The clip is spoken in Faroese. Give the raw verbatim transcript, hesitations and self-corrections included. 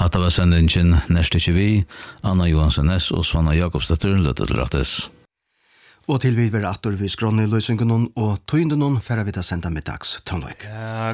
Hatta var sendingen neste ikke vi, Anna Johansen S og Svanna Jakobsdatter, løttet rettes. Og til vi vil atter vi skrånne i løsningen og tøynden færre vi til senda middags tøgnløk.